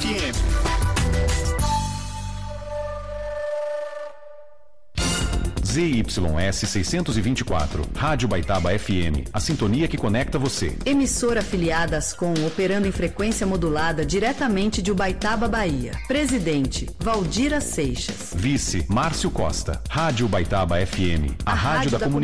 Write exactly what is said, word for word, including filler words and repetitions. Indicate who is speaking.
Speaker 1: M.
Speaker 2: Z Y S seiscentos e vinte e quatro, Rádio Baitaba F M, a sintonia que conecta você.
Speaker 3: Emissora afiliada Ascom, operando em frequência modulada diretamente de Ubaitaba, Bahia. Presidente, Valdira Seixas.
Speaker 2: Vice, Márcio Costa. Rádio Baitaba F M, a, a rádio, rádio da, da comunidade.